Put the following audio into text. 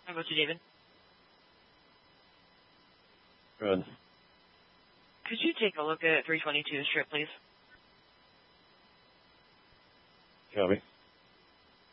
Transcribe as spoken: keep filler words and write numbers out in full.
How about you, David? Good. Could you take a look at three twenty-two strip, please? Copy.